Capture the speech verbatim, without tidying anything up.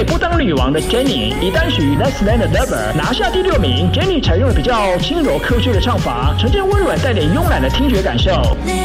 被不当女王的 Jennie 以单曲 Less Than a Lover 拿下第六名。Jennie 采用了比较轻柔科学的唱法，呈现温软带点慵懒的听觉感受。